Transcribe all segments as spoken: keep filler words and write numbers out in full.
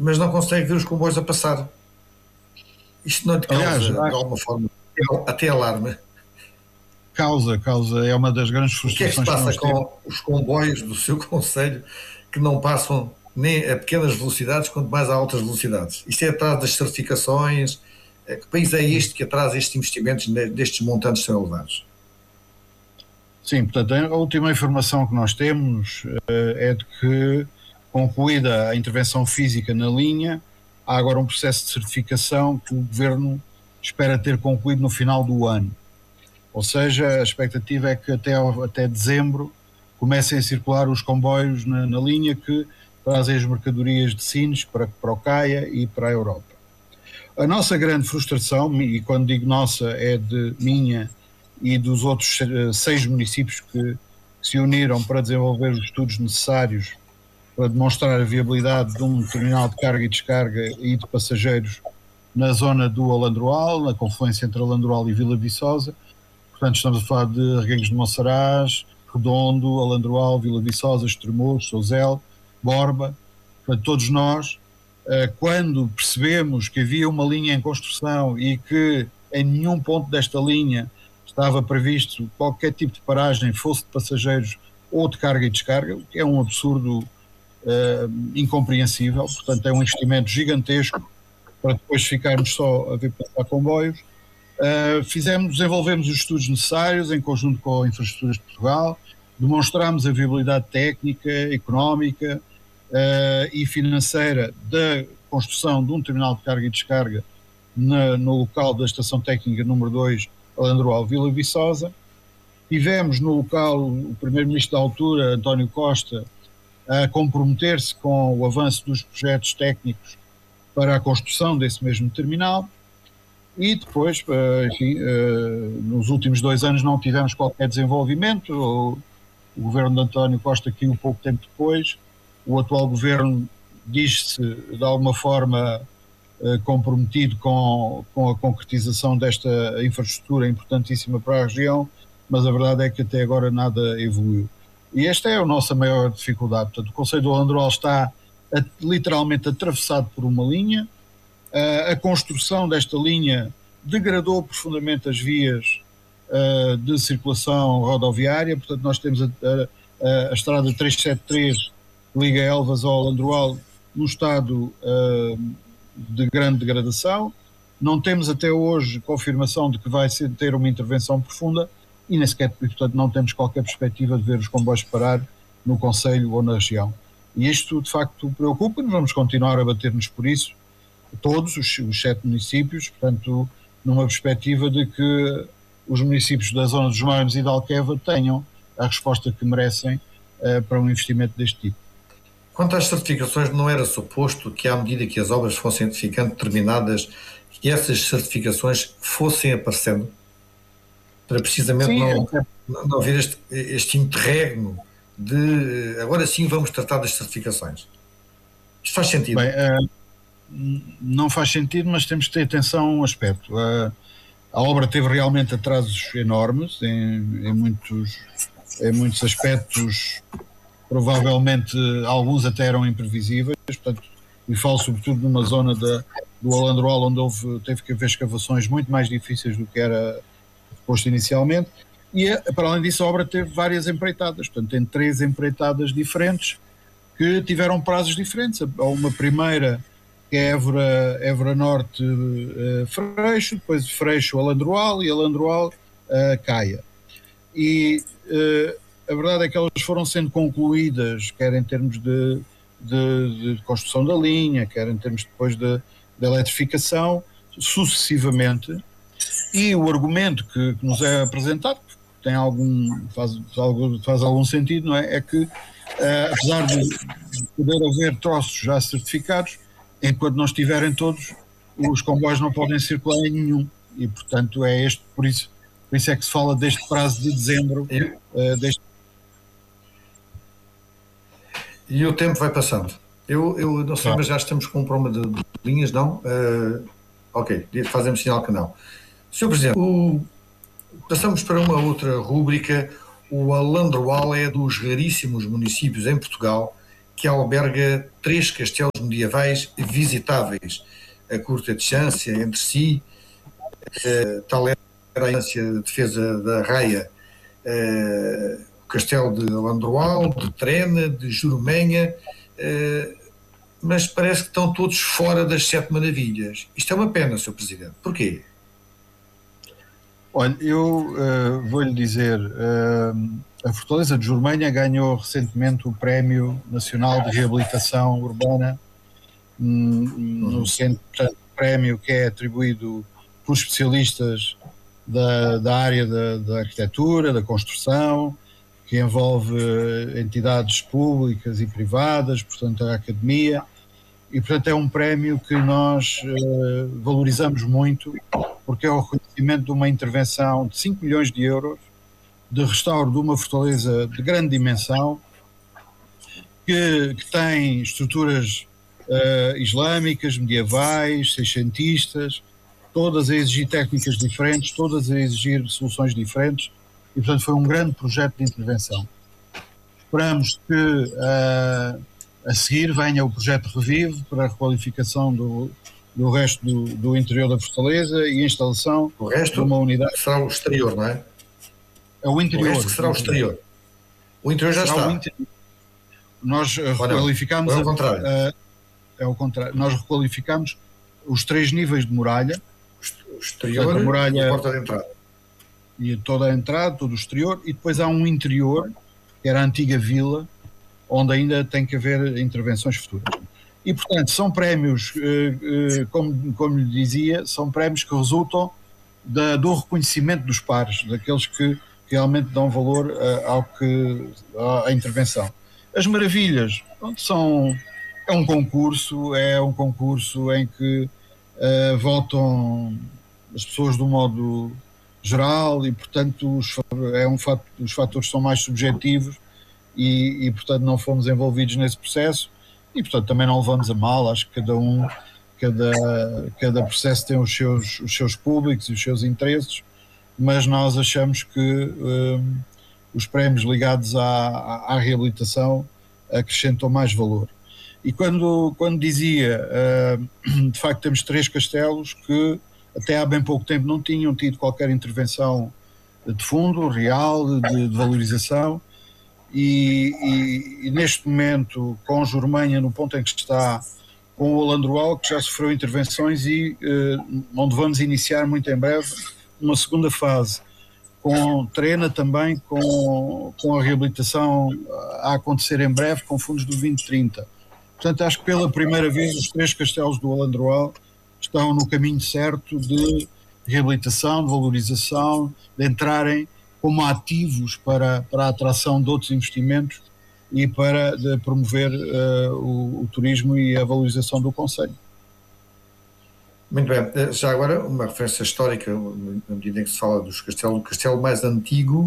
mas não consegue ver os comboios a passar. Isto não te causa, aliás, de alguma forma, até alarme? Causa, causa, é uma das grandes frustrações. O que é que se passa que com os comboios do seu concelho que não passam nem a pequenas velocidades, quanto mais a altas velocidades? Isto é atrás das certificações? Que país é este que atrasa estes investimentos destes montantes tão elevados? Sim, portanto, a última informação que nós temos uh, é de que, concluída a intervenção física na linha, há agora um processo de certificação que o Governo espera ter concluído no final do ano. Ou seja, a expectativa é que até, até dezembro comecem a circular os comboios na, na linha que trazem as mercadorias de Sines para, para o Caia e para a Europa. A nossa grande frustração, e quando digo nossa é de minha e dos outros seis municípios que se uniram para desenvolver os estudos necessários para demonstrar a viabilidade de um terminal de carga e descarga e de passageiros na zona do Alandroal, na confluência entre Alandroal e Vila Viçosa. Portanto, estamos a falar de Reguengos de Monsaraz, Redondo, Alandroal, Vila Viçosa, Estremoz, Souzel, Borba. Portanto, todos nós, quando percebemos que havia uma linha em construção e que em nenhum ponto desta linha estava previsto qualquer tipo de paragem, fosse de passageiros ou de carga e descarga, o que é um absurdo uh, incompreensível. Portanto, é um investimento gigantesco para depois ficarmos só a ver passar comboios. Uh, fizemos, desenvolvemos os estudos necessários em conjunto com a Infraestruturas de Portugal, demonstramos a viabilidade técnica, económica uh, e financeira da construção de um terminal de carga e descarga na, no local da Estação Técnica número dois, Alandroal, Vila Viçosa. Tivemos no local o primeiro-ministro da altura, António Costa, a comprometer-se com o avanço dos projetos técnicos para a construção desse mesmo terminal. E depois, enfim, nos últimos dois anos não tivemos qualquer desenvolvimento. O, o governo de António Costa caiu pouco tempo depois. O atual governo diz-se, de alguma forma, comprometido com, com a concretização desta infraestrutura importantíssima para a região, mas a verdade é que até agora nada evoluiu. E esta é a nossa maior dificuldade. Portanto, o concelho do Alandroal está a, literalmente atravessado por uma linha. Uh, a construção desta linha degradou profundamente as vias uh, de circulação rodoviária. Portanto, nós temos a, a, a estrada trezentos e setenta e três que liga Elvas ao Alandroal num estado uh, de grande degradação. Não temos até hoje confirmação de que vai ser, ter uma intervenção profunda e nem sequer, portanto, não temos qualquer perspectiva de ver os comboios parar no concelho ou na região. E isto, de facto, preocupa-nos. Vamos continuar a bater-nos por isso, todos os, os sete municípios, portanto, numa perspectiva de que os municípios da zona dos Maios e da Alqueva tenham a resposta que merecem uh, para um investimento deste tipo. Quanto às certificações, não era suposto que, à medida que as obras fossem ficando terminadas, que essas certificações fossem aparecendo? Para precisamente sim, não, é. não haver este, este interregno de agora sim vamos tratar das certificações. Isto faz sentido? Bem, uh... não faz sentido, mas temos que ter atenção a um aspecto. A, a obra teve realmente atrasos enormes em, em, muitos, em muitos aspectos, provavelmente alguns até eram imprevisíveis, portanto, e falo sobretudo numa zona da, do Alandroal onde houve, teve que haver escavações muito mais difíceis do que era posto inicialmente, e para além disso a obra teve várias empreitadas, portanto tem três empreitadas diferentes que tiveram prazos diferentes. Uma primeira que é Évora, Évora Norte, uh, Freixo, depois Freixo, Alandroal e Alandroal, uh, Caia. E uh, a verdade é que elas foram sendo concluídas, quer em termos de, de, de construção da linha, quer em termos depois de, de eletrificação, sucessivamente. E o argumento que, que nos é apresentado, que tem algum, faz, faz algum sentido, não é? É que, uh, apesar de, de poder haver troços já certificados, enquanto não estiverem todos, os comboios não podem circular em nenhum. E, portanto, é este, por isso, por isso é que se fala deste prazo de dezembro. Uh, deste... E o tempo vai passando. Eu, eu não sei, claro. Mas já estamos com um problema de, de linhas, não? Uh, ok, fazemos sinal que não. senhor Presidente, o, passamos para uma outra rúbrica. O Alandroal é dos raríssimos municípios em Portugal que alberga três castelos medievais visitáveis a curta distância entre si. Uh, tal era a instância de defesa da raia, uh, o castelo de Landroal, de Trena, de Jurumenha, uh, mas parece que estão todos fora das Sete Maravilhas. Isto é uma pena, senhor Presidente. Porquê? Olha, eu uh, vou-lhe dizer, uh, a Fortaleza de Jurumenha ganhou recentemente o Prémio Nacional de Reabilitação Urbana, um, no centro, portanto, prémio que é atribuído por especialistas da, da área da, da arquitetura, da construção, que envolve entidades públicas e privadas, portanto a academia, e portanto é um prémio que nós uh, valorizamos muito, porque é o reconhecimento de uma intervenção de cinco milhões de euros de restauro de uma fortaleza de grande dimensão, que, que tem estruturas uh, islâmicas, medievais, seiscentistas, todas a exigir técnicas diferentes, todas a exigir soluções diferentes, e portanto foi um grande projeto de intervenção. Esperamos que uh, a seguir venha o projeto Revive para a requalificação do, do resto do, do interior da fortaleza e a instalação o resto de uma unidade. Será o exterior, não é? É o interior. O resto que será o exterior. O interior já será está. Nós uh, requalificamos. Ou é o contrário? A, a, é o contrário. Nós requalificamos os três níveis de muralha. O exterior, portanto, a muralha, e a porta de entrada. E toda a entrada, todo o exterior, e depois há um interior, que era a antiga vila, onde ainda tem que haver intervenções futuras. E, portanto, são prémios, como, como lhe dizia, são prémios que resultam da, do reconhecimento dos pares, daqueles que realmente dão valor ao que, à intervenção. As maravilhas, pronto, são, é um concurso, é um concurso em que uh, votam as pessoas do modo geral e, portanto, os, é um fato, os fatores são mais subjetivos e, e, portanto, não fomos envolvidos nesse processo e, portanto, também não levamos a mal. Acho que cada um, cada, cada processo tem os seus, os seus públicos e os seus interesses, mas nós achamos que um, os prémios ligados à, à, à reabilitação acrescentam mais valor. E quando, quando dizia, uh, de facto temos três castelos que até há bem pouco tempo não tinham tido qualquer intervenção de fundo real, de, de valorização, e, e, e neste momento, com Jurumenha no ponto em que está, com o Alandroal, que já sofreu intervenções e uh, onde vamos iniciar muito em breve uma segunda fase, com Trena também, com, com a reabilitação a acontecer em breve, com fundos do vinte trinta. Portanto, acho que pela primeira vez os três castelos do Alandroal estão no caminho certo de reabilitação, de valorização, de entrarem como ativos para, para a atração de outros investimentos e para de promover uh, o, o turismo e a valorização do concelho. Muito bem. Já agora, uma referência histórica, na medida em que se fala dos castelos, o castelo mais antigo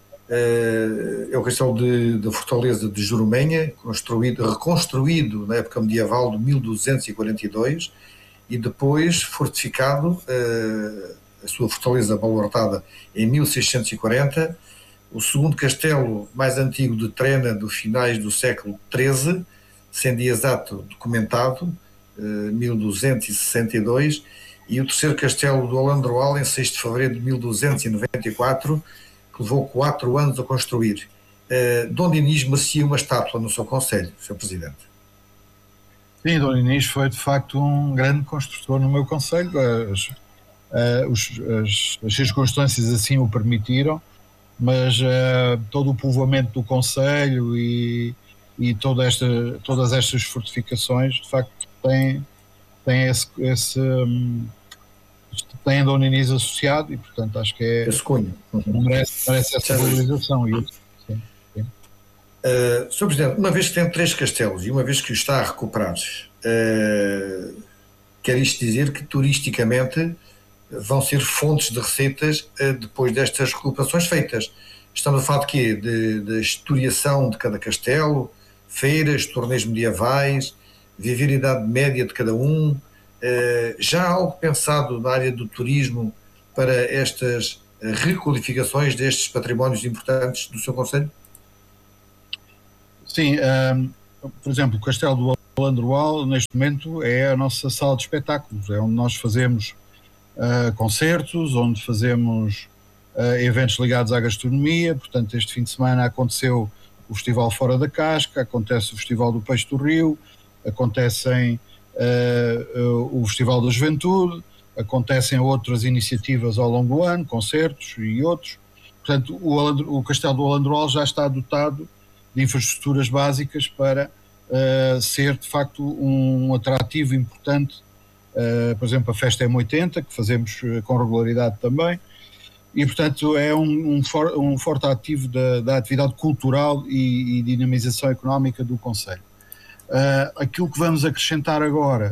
uh, é o castelo de, de Fortaleza de Jurumenha, construído, reconstruído na época medieval de mil duzentos e quarenta e dois, e depois fortificado, uh, a sua fortaleza baluartada em mil seiscentos e quarenta, o segundo castelo mais antigo de Trena, do finais do século treze, sendo exato documentado, uh, mil duzentos e sessenta e dois, e o terceiro castelo do Alandroal em seis de fevereiro de mil duzentos e noventa e quatro, que levou quatro anos a construir. Uh, Dom Dinis merecia uma estátua no seu concelho, senhor Presidente. Sim, Dom Dinis foi de facto um grande construtor no meu concelho. As, as, as, as circunstâncias assim o permitiram, mas uh, todo o povoamento do concelho e, e toda esta, todas estas fortificações de facto têm, têm esse, esse um, têm Dom Dinis associado e portanto acho que é esse cunho. Uhum. merece, merece essa valorização. E, sim. Uh, senhor Presidente, uma vez que tem três castelos e uma vez que o está a recuperar, uh, quer isto dizer que turisticamente vão ser fontes de receitas uh, depois destas recuperações feitas. Estamos a falar de quê? De, de historiação de cada castelo, feiras, torneios medievais, viver a idade média de cada um. Uh, já há algo pensado na área do turismo para estas uh, requalificações destes patrimónios importantes do seu concelho? Sim, um, por exemplo, o Castelo do Alandroal, neste momento, é a nossa sala de espetáculos, é onde nós fazemos uh, concertos, onde fazemos uh, eventos ligados à gastronomia. Portanto, este fim de semana aconteceu o Festival Fora da Casca, acontece o Festival do Peixe do Rio, acontecem uh, uh, o Festival da Juventude, acontecem outras iniciativas ao longo do ano, concertos e outros. Portanto, o, Alandro, o Castelo do Alandroal já está dotado de infraestruturas básicas para uh, ser, de facto, um atrativo importante. Uh, por exemplo, a Festa M oitenta, que fazemos uh, com regularidade também, e, portanto, é um, um, for, um forte ativo da, da atividade cultural e, e dinamização económica do concelho. Uh, aquilo que vamos acrescentar agora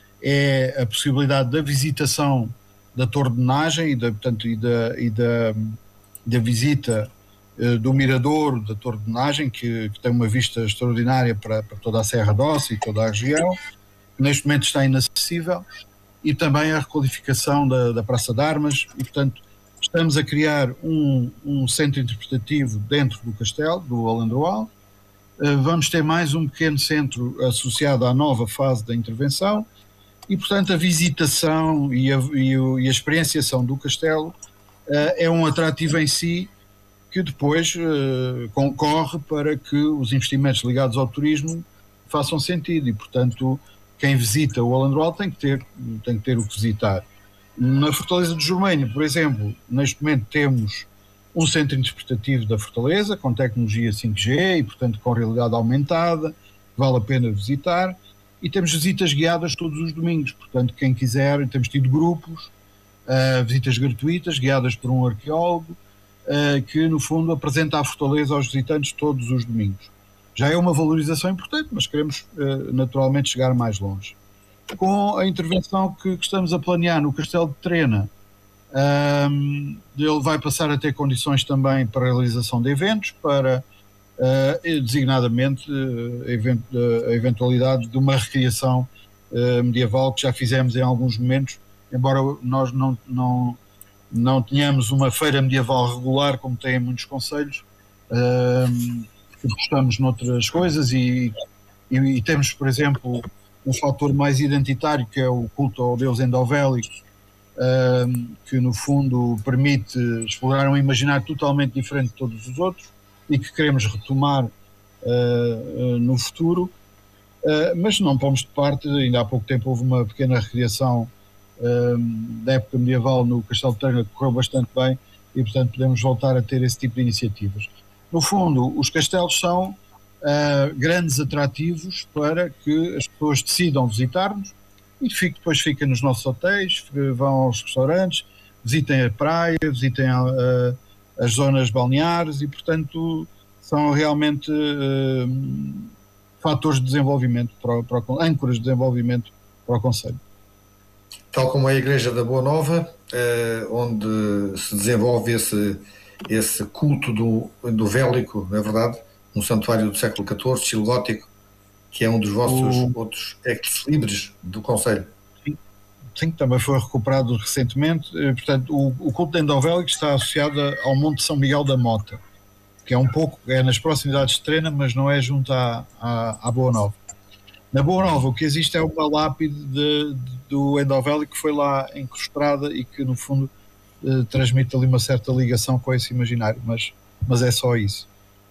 é a possibilidade da visitação da Torre de Nagem e da, portanto, e da, e da, da visita uh, do Mirador da Torre de Nagem, que, que tem uma vista extraordinária para, para toda a Serra d'Óssa e toda a região, que neste momento está inacessível, e também a requalificação da, da Praça de Armas, e, portanto, estamos a criar um, um centro interpretativo dentro do castelo, do Alandroal. Uh, vamos ter mais um pequeno centro associado à nova fase da intervenção, e, portanto, a visitação e a, e a, e a experienciação do castelo uh, é um atrativo em si, que depois uh, concorre para que os investimentos ligados ao turismo façam sentido, e, portanto, quem visita o Alandroal tem que ter, tem que ter o que visitar. Na Fortaleza de Jormênia, por exemplo, neste momento temos um centro interpretativo da Fortaleza, com tecnologia cinco G e, portanto, com realidade aumentada, vale a pena visitar. E temos visitas guiadas todos os domingos, portanto, quem quiser, temos tido grupos, uh, visitas gratuitas, guiadas por um arqueólogo, uh, que no fundo apresenta a Fortaleza aos visitantes todos os domingos. Já é uma valorização importante, mas queremos uh, naturalmente chegar mais longe. Com a intervenção que, que estamos a planear no Castelo de Trena, um, ele vai passar a ter condições também para a realização de eventos, para Uh, designadamente uh, event, uh, a eventualidade de uma recriação uh, medieval, que já fizemos em alguns momentos, embora nós não, não, não tenhamos uma feira medieval regular como tem em muitos concelhos, uh, apostamos noutras coisas e, e, e temos, por exemplo, um fator mais identitário, que é o culto ao deus endovélico, uh, que no fundo permite explorar um imaginário totalmente diferente de todos os outros e que queremos retomar uh, uh, no futuro, uh, mas não pomos de parte. Ainda há pouco tempo houve uma pequena recriação uh, da época medieval no Castelo de Trena, que correu bastante bem, e portanto podemos voltar a ter esse tipo de iniciativas. No fundo, os castelos são uh, grandes atrativos para que as pessoas decidam visitar-nos, e fique, depois fiquem nos nossos hotéis, vão aos restaurantes, visitem a praia, visitem a, a as zonas balneares, e, portanto, são realmente uh, fatores de desenvolvimento, para, para, âncoras de desenvolvimento para o concelho. Tal como é a Igreja da Boa Nova, uh, onde se desenvolve esse, esse culto do, do vélico, não é verdade? Um santuário do século catorze, estilo gótico, que é um dos vossos o... outros ex-libres do concelho. Sim, também foi recuperado recentemente. Portanto, o, o culto de endovélico está associado ao Monte São Miguel da Mota, que é um pouco, é nas proximidades de Trena, mas não é junto à, à, à Boa Nova. Na Boa Nova, o que existe é uma lápide de, de, do endovélico que foi lá incrustada e que, no fundo, eh, transmite ali uma certa ligação com esse imaginário, mas, mas é só isso.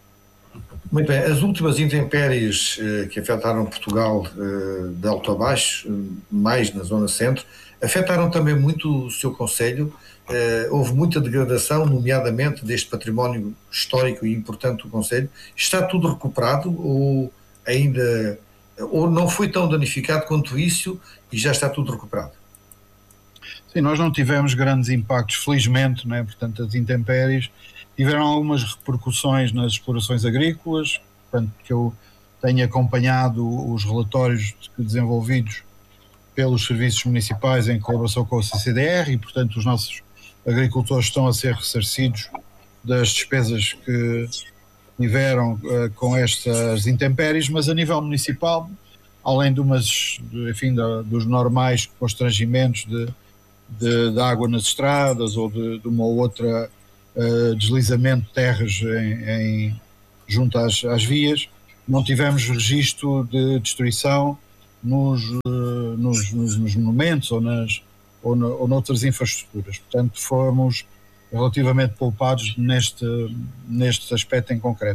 Muito bem, as últimas intempéries eh, que afetaram Portugal eh, de alto a baixo, eh, mais na zona centro, afetaram também muito o seu concelho. Eh, houve muita degradação, nomeadamente deste património histórico e importante do concelho. Está tudo recuperado ou ainda ou não foi tão danificado quanto isso e já está tudo recuperado? Sim, nós não tivemos grandes impactos, felizmente, né? Portanto, as intempéries tiveram algumas repercussões nas explorações agrícolas, portanto, que eu tenho acompanhado os relatórios desenvolvidos pelos serviços municipais em colaboração com o C C D R, e, portanto, os nossos agricultores estão a ser ressarcidos das despesas que tiveram uh, com estas intempéries, mas a nível municipal, além de umas, enfim, da, dos normais constrangimentos de, de, de água nas estradas ou de, de uma ou outra uh, deslizamento de terras em, em, junto às, às vias, não tivemos registro de destruição nos, nos, nos, nos monumentos ou, nas, ou, no, ou noutras infraestruturas. Portanto, fomos relativamente poupados neste, neste aspecto em concreto.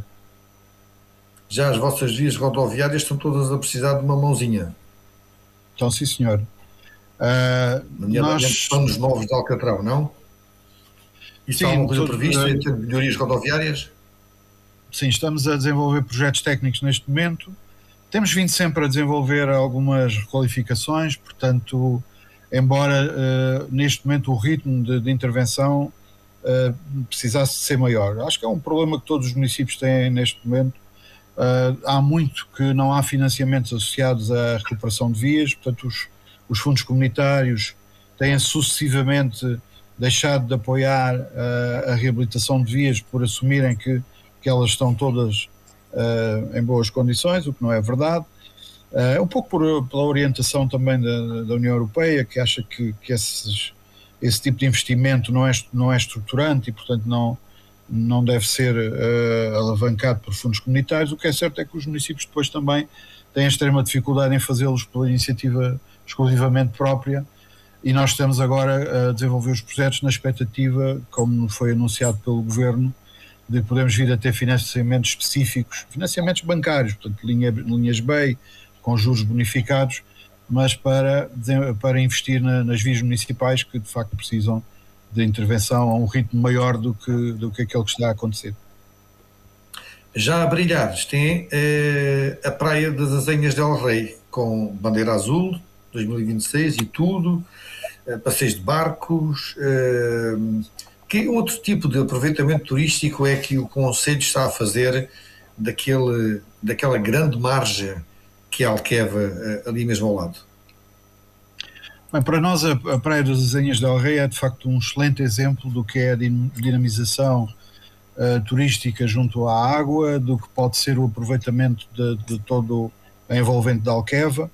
Já as vossas vias rodoviárias estão todas a precisar de uma mãozinha? Então, sim, senhor. Uh, nós... Planos novos de Alcatrão, não? Isso há alguma coisa prevista em termos de melhorias rodoviárias? Sim, estamos a desenvolver projetos técnicos neste momento. Temos vindo sempre a desenvolver algumas requalificações, portanto, embora uh, neste momento o ritmo de, de intervenção uh, precisasse de ser maior. Acho que é um problema que todos os municípios têm neste momento. Uh, há muito que não há financiamentos associados à recuperação de vias, portanto os, os fundos comunitários têm sucessivamente deixado de apoiar uh, a reabilitação de vias por assumirem que, que elas estão todas uh, em boas condições, o que não é verdade. Uh, um pouco por, pela orientação também da, da União Europeia, que acha que, que esses, esse tipo de investimento não é, não é estruturante e, portanto, não, não deve ser uh, alavancado por fundos comunitários. O que é certo é que os municípios depois também têm extrema dificuldade em fazê-los pela iniciativa exclusivamente própria, e nós estamos agora a desenvolver os projetos na expectativa, como foi anunciado pelo Governo, de que podemos vir a ter financiamentos específicos, financiamentos bancários, portanto linha, linhas B E I, com juros bonificados, mas para, para investir na, nas vias municipais que de facto precisam de intervenção a um ritmo maior do que, do que aquele que está a acontecer. Já a Brilhares tem eh, a Praia das Azenhas del Rei, com bandeira azul, dois mil e vinte e seis e tudo, eh, passeios de barcos. Eh, que outro tipo de aproveitamento turístico é que o Conselho está a fazer daquele, daquela grande margem que é a Alqueva, eh, ali mesmo ao lado? Bem, para nós a, a Praia das Azenhas del Rei é de facto um excelente exemplo do que é a dinamização uh, turística junto à água, do que pode ser o aproveitamento de, de todo a envolvente da Alqueva.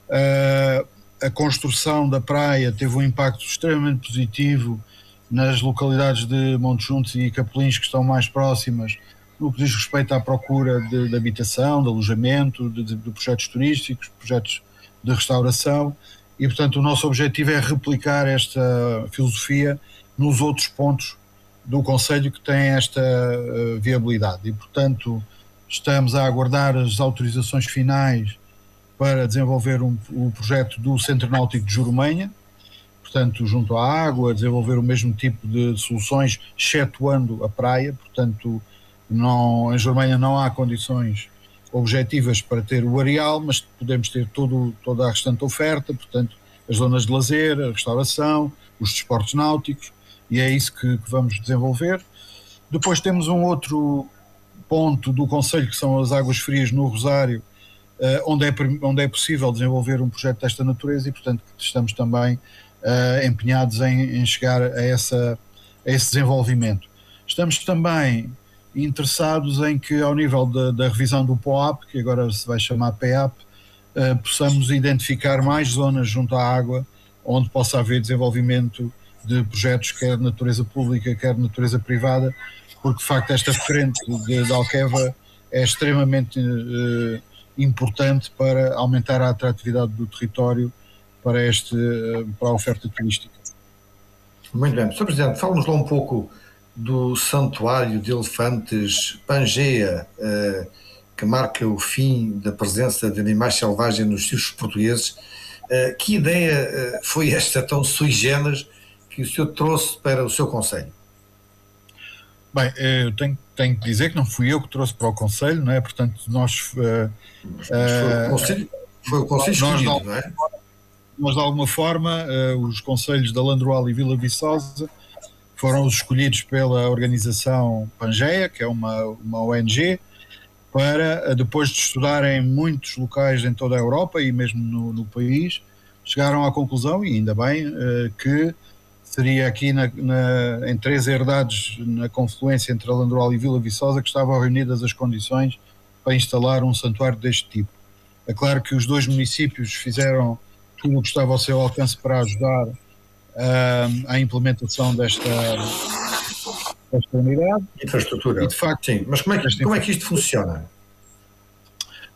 Uh, a construção da praia teve um impacto extremamente positivo nas localidades de Monte Juntos e Capelins, que estão mais próximas, no que diz respeito à procura de, de habitação, de alojamento, de, de, de projetos turísticos, projetos de restauração. E, portanto, o nosso objetivo é replicar esta filosofia nos outros pontos do Conselho que têm esta uh, viabilidade. E, portanto, estamos a aguardar as autorizações finais para desenvolver um, o projeto do Centro Náutico de Jurumenha, portanto, junto à água, desenvolver o mesmo tipo de soluções, excetuando a praia. Portanto, não, em Jurumenha não há condições objetivas para ter o areal, mas podemos ter todo, toda a restante oferta, portanto, as zonas de lazer, a restauração, os desportos náuticos, e é isso que, que vamos desenvolver. Depois temos um outro ponto do Conselho, que são as águas frias no Rosário, uh, onde, é, onde é possível desenvolver um projeto desta natureza, e portanto estamos também uh, empenhados em, em chegar a, essa, a esse desenvolvimento. Estamos também interessados em que, ao nível da, da revisão do P O A P, que agora se vai chamar P E A P, uh, possamos identificar mais zonas junto à água onde possa haver desenvolvimento de projetos, quer de natureza pública, quer de natureza privada, porque de facto esta frente de, de Alqueva é extremamente uh, importante para aumentar a atratividade do território para, este, uh, para a oferta turística. Muito bem. senhor Presidente, fala-nos lá um pouco do Santuário de Elefantes Pangeia, eh, que marca o fim da presença de animais selvagens nos circos portugueses. Eh, que ideia eh, foi esta tão sui generis que o senhor trouxe para o seu Conselho? Bem, eu tenho, tenho que dizer que não fui eu que trouxe para o Conselho, não é? Portanto, nós... Uh, Mas foi o Conselho, foi o Conselho escolhido, nós, não é? Mas, de alguma forma, uh, os Conselhos da Landroal e Vila Viçosa foram os escolhidos pela organização Pangeia, que é uma, uma O N G, para, depois de estudarem muitos locais em toda a Europa e mesmo no, no país, chegaram à conclusão, e ainda bem, que seria aqui na, na, em três herdades, na confluência entre a Landroal e Vila Viçosa, que estavam reunidas as condições para instalar um santuário deste tipo. É claro que os dois municípios fizeram tudo o que estava ao seu alcance para ajudar Uh, a implementação desta, desta unidade. Infraestrutura. E de facto, sim. Mas como é que, como é que isto funciona?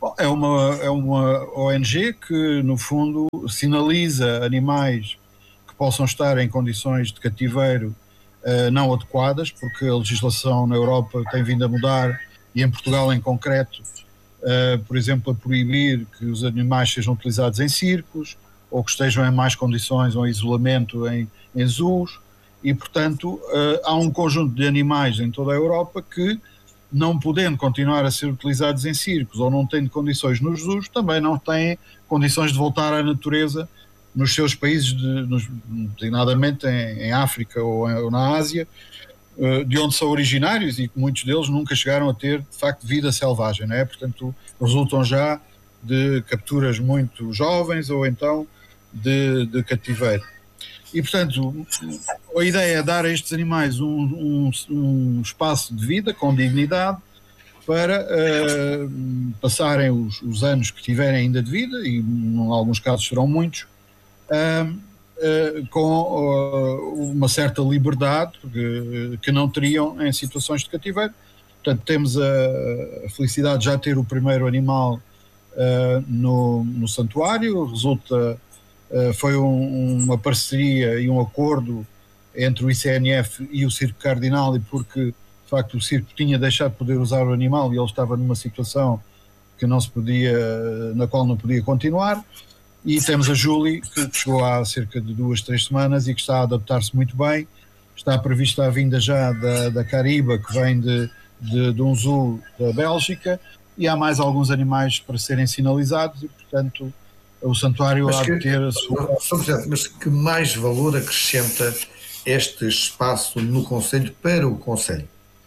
Bom, é uma, é uma O N G que, no fundo, sinaliza animais que possam estar em condições de cativeiro uh, não adequadas, porque a legislação na Europa tem vindo a mudar e em Portugal em concreto, uh, por exemplo, a proibir que os animais sejam utilizados em circos ou que estejam em más condições ou em isolamento em, em zoos e, portanto, uh, há um conjunto de animais em toda a Europa que, não podendo continuar a ser utilizados em circos ou não tendo condições nos zoos, também não têm condições de voltar à natureza nos seus países, de, nos, designadamente em, em África ou, em, ou na Ásia, de onde são originários e que muitos deles nunca chegaram a ter, de facto, vida selvagem, não é? Portanto, resultam já de capturas muito jovens ou então de, de cativeiro. E, portanto, a ideia é dar a estes animais um, um, um espaço de vida com dignidade para uh, passarem os, os anos que tiverem ainda de vida, e em alguns casos serão muitos, uh, uh, com uh, uma certa liberdade que, que não teriam em situações de cativeiro. Portanto, temos a, a felicidade de já ter o primeiro animal uh, no, no santuário. Resulta... Uh, foi um, uma parceria e um acordo entre o I C N F e o Circo Cardinal, e porque, de facto, o circo tinha deixado de poder usar o animal e ele estava numa situação que não se podia, na qual não podia continuar. E temos a Julie, que chegou há cerca de duas, três semanas e que está a adaptar-se muito bem. Está prevista a vinda já da, da Cariba, que vem de, de, de um zoo da Bélgica, e há mais alguns animais para serem sinalizados e, portanto, o santuário há de ter a sua... Mas que mais valor acrescenta este espaço no Conselho para o Conselho?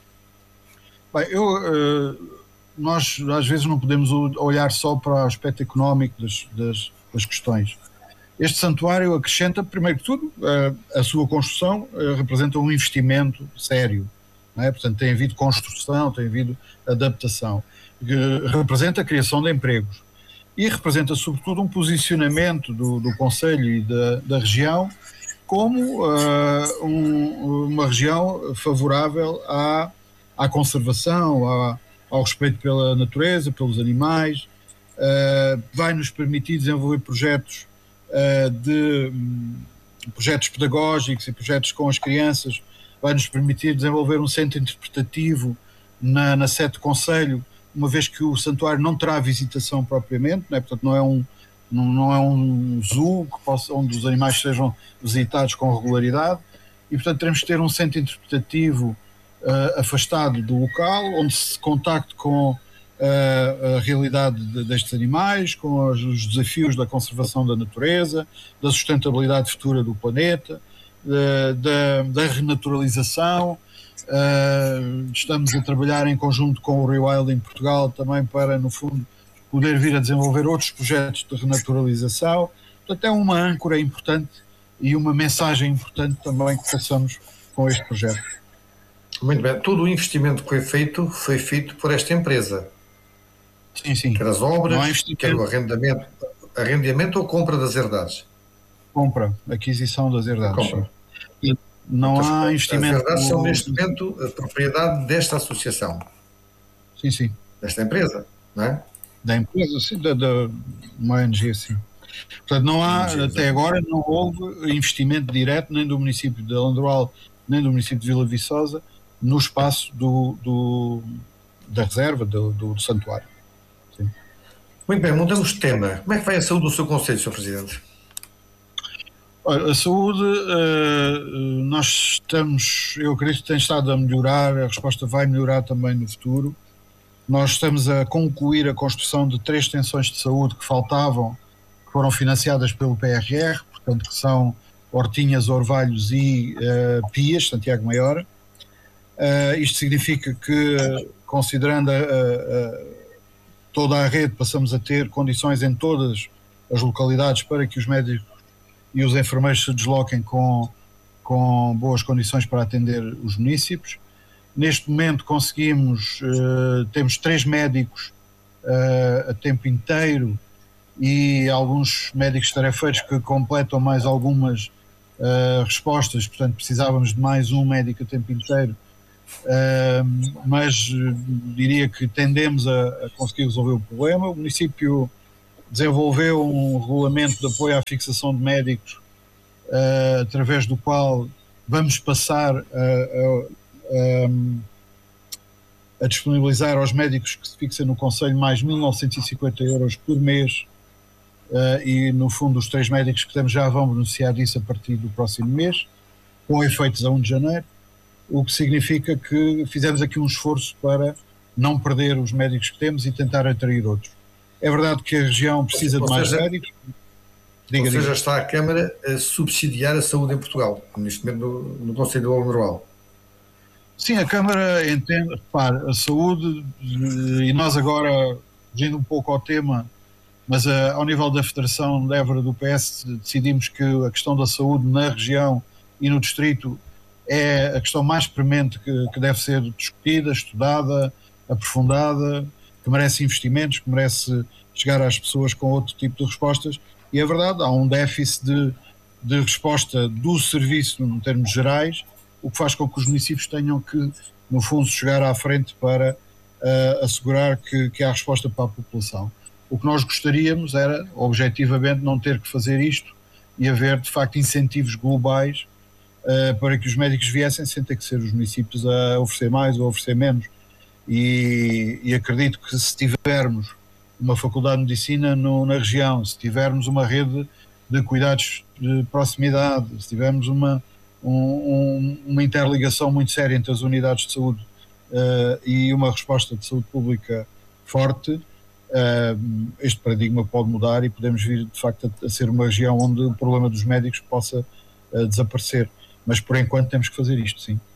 Bem, eu, nós às vezes não podemos olhar só para o aspecto económico das, das, das questões. Este santuário acrescenta, primeiro que tudo, a, a sua construção representa um investimento sério, não é? Portanto, tem havido construção, tem havido adaptação, que representa a criação de empregos. E representa, sobretudo, um posicionamento do, do Conselho e da, da região como uh, um, uma região favorável à, à conservação, à, ao respeito pela natureza, pelos animais. Uh, vai nos permitir desenvolver projetos, uh, de, um, projetos pedagógicos e projetos com as crianças. Vai nos permitir desenvolver um centro interpretativo na, na sede do Conselho, uma vez que o santuário não terá visitação propriamente, não é? Portanto não é um, não, não é um zoo que possa, onde os animais sejam visitados com regularidade, e portanto teremos que ter um centro interpretativo uh, afastado do local, onde se contacte com uh, a realidade de, destes animais, com os, os desafios da conservação da natureza, da sustentabilidade futura do planeta, uh, da, da renaturalização. Uh, estamos a trabalhar em conjunto com o Rewild em Portugal também para, no fundo, poder vir a desenvolver outros projetos de renaturalização. Portanto, é uma âncora importante e uma mensagem importante também que passamos com este projeto. Muito bem. Todo o investimento que foi feito foi feito por esta empresa. Sim, sim. Quer as obras, quer o arrendamento, arrendamento ou compra das herdades? Compra, aquisição das herdades. Compra. E não então, há investimento. As herdades são neste momento a propriedade desta associação. Sim, sim. Desta empresa, não é? Da empresa, sim, da, da uma O N G, sim. Portanto, não há, G, até agora não houve investimento direto nem do município de Alandroal, nem do município de Vila Viçosa no espaço do, do, da reserva, do, do santuário. Sim. Muito bem, mudamos de tema. Como é que vai a saúde do seu Conselho, senhor Presidente? Olha, a saúde, uh, nós estamos, eu acredito que tem estado a melhorar, a resposta vai melhorar também no futuro. Nós estamos a concluir a construção de três extensões de saúde que faltavam, que foram financiadas pelo P R R, portanto que são Hortinhas, Orvalhos e uh, Pias, Santiago Maior. Uh, isto significa que, considerando a, a, a, toda a rede, passamos a ter condições em todas as localidades para que os médicos e os enfermeiros se desloquem com, com boas condições para atender os munícipes. Neste momento conseguimos, uh, temos três médicos uh, a tempo inteiro e alguns médicos tarefeiros que completam mais algumas uh, respostas, portanto precisávamos de mais um médico a tempo inteiro uh, mas uh, diria que tendemos a, a conseguir resolver o problema. O município desenvolveu um regulamento de apoio à fixação de médicos, uh, através do qual vamos passar a, a, a, a disponibilizar aos médicos que se fixem no Conselho mais mil novecentos e cinquenta euros por mês, uh, e no fundo os três médicos que temos já vão beneficiar disso a partir do próximo mês, com efeitos a primeiro de janeiro, o que significa que fizemos aqui um esforço para não perder os médicos que temos e tentar atrair outros. É verdade que a região precisa ou de mais seja, médicos. Diga, ou seja, diga. Está a Câmara a subsidiar a saúde em Portugal, neste momento no, no Conselho do Alentejo. Sim, a Câmara entende, repare, a saúde, e nós agora, fugindo um pouco ao tema, mas a, ao nível da Federação de Évora do P S, decidimos que a questão da saúde na região e no distrito é a questão mais premente que, que deve ser discutida, estudada, aprofundada, que merece investimentos, que merece chegar às pessoas com outro tipo de respostas. E é verdade, há um déficit de, de resposta do serviço em termos gerais, o que faz com que os municípios tenham que, no fundo, chegar à frente para uh, assegurar que, que há resposta para a população. O que nós gostaríamos era, objetivamente, não ter que fazer isto e haver, de facto, incentivos globais uh, para que os médicos viessem sem ter que ser os municípios a oferecer mais ou a oferecer menos. E, e acredito que se tivermos uma faculdade de medicina no, na região, se tivermos uma rede de cuidados de proximidade, se tivermos uma, um, uma interligação muito séria entre as unidades de saúde uh, e uma resposta de saúde pública forte, uh, este paradigma pode mudar e podemos vir de facto a, a ser uma região onde o problema dos médicos possa uh, desaparecer. Mas por enquanto temos que fazer isto, sim.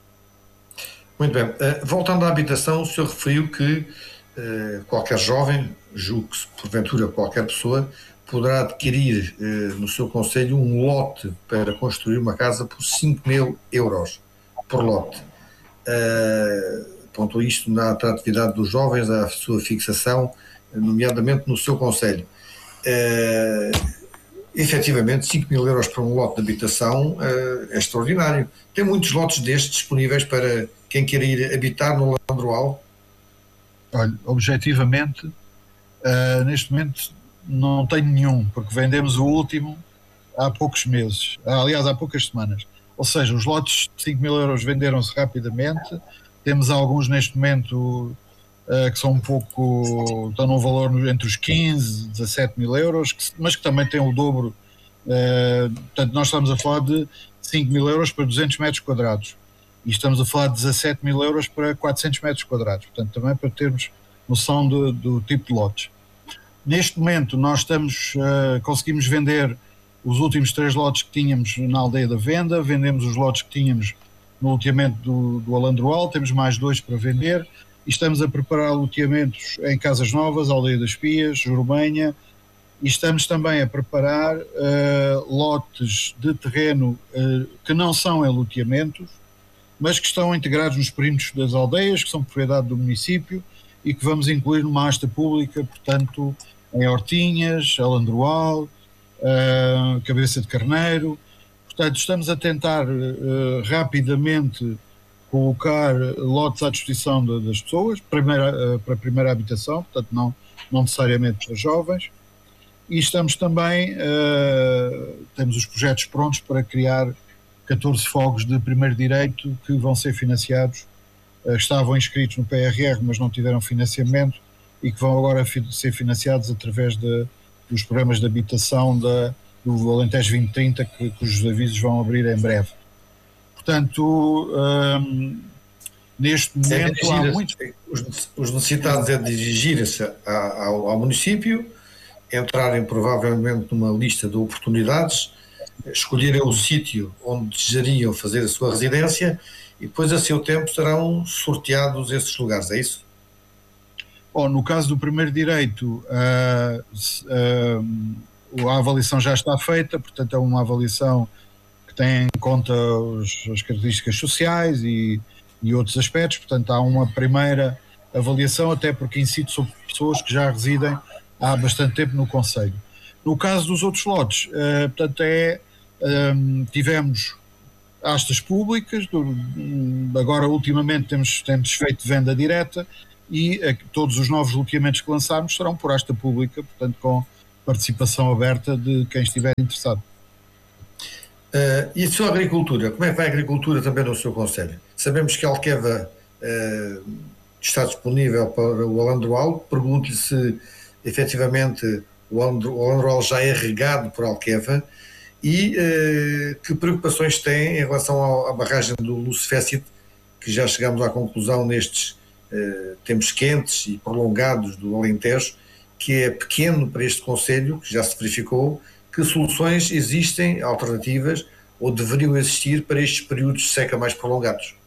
Muito bem. Uh, voltando à habitação, o senhor referiu que uh, qualquer jovem, julgo que porventura qualquer pessoa, poderá adquirir uh, no seu concelho um lote para construir uma casa por cinco mil euros por lote. Uh, ponto isto na atratividade dos jovens, a sua fixação, nomeadamente no seu concelho. Uh, efetivamente, cinco mil euros para um lote de habitação uh, é extraordinário. Tem muitos lotes destes disponíveis para quem quer ir habitar no Landroal? Olha, objetivamente, uh, neste momento não tenho nenhum, porque vendemos o último há poucos meses, aliás, há poucas semanas. Ou seja, os lotes de cinco mil euros venderam-se rapidamente, temos alguns neste momento uh, que são um pouco, estão num valor entre os quinze, dezassete mil euros, que, mas que também têm o dobro. Uh, portanto, nós estamos a falar de cinco mil euros para duzentos metros quadrados. E estamos a falar de dezassete mil euros para quatrocentos metros quadrados, portanto também para termos noção do, do tipo de lotes. Neste momento nós estamos, uh, conseguimos vender os últimos três lotes que tínhamos na Aldeia da Venda, vendemos os lotes que tínhamos no loteamento do, do Alandroal, temos mais dois para vender e estamos a preparar loteamentos em Casas Novas, Aldeia das Pias, Jorbanha, e estamos também a preparar uh, lotes de terreno uh, que não são em loteamentos, mas que estão integrados nos perímetros das aldeias, que são propriedade do município e que vamos incluir numa asta pública, portanto, em Hortinhas, Alandroal, uh, Cabeça de Carneiro. Portanto, estamos a tentar uh, rapidamente colocar lotes à disposição de, das pessoas, primeira, uh, para a primeira habitação, portanto, não, não necessariamente para jovens. E estamos também, uh, temos os projetos prontos para criar catorze fogos de primeiro direito que vão ser financiados, uh, estavam inscritos no P R R, mas não tiveram financiamento e que vão agora fi- ser financiados através de, dos programas de habitação da, do Alentejo vinte trinta, que, cujos avisos vão abrir em breve. Portanto, um, neste momento é há muitos... Os, os necessitados é dirigir-se ao, ao município, entrarem provavelmente numa lista de oportunidades, escolherem o sítio onde desejariam fazer a sua residência e depois a seu tempo serão sorteados esses lugares, é isso? Bom, no caso do primeiro direito, uh, uh, a avaliação já está feita, portanto é uma avaliação que tem em conta os, as características sociais e, e outros aspectos, portanto há uma primeira avaliação, até porque incide sobre pessoas que já residem há bastante tempo no concelho. No caso dos outros lotes, uh, portanto é, um, tivemos astas públicas, do, agora ultimamente temos, temos feito venda direta e a, todos os novos loteamentos que lançarmos serão por asta pública, portanto com participação aberta de quem estiver interessado. Uh, e a sua agricultura, como é que vai a agricultura também no seu concelho? Sabemos que a Alqueva uh, está disponível para o Alandroal. Pergunto-lhe se efetivamente o Alandroal já é regado por Alqueva e uh, que preocupações tem em relação ao, à barragem do Lucefécit, que já chegamos à conclusão nestes uh, tempos quentes e prolongados do Alentejo, que é pequeno para este concelho, que já se verificou. Que soluções existem, alternativas, ou deveriam existir para estes períodos de seca mais prolongados?